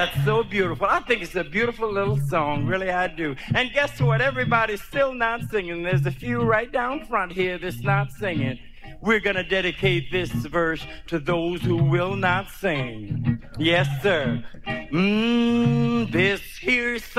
That's so beautiful. I think it's a beautiful little song. Really, I do. And guess what? Everybody's still not singing. There's a few right down front here that's not singing. We're going to dedicate this verse to those who will not sing. Yes, sir. This here's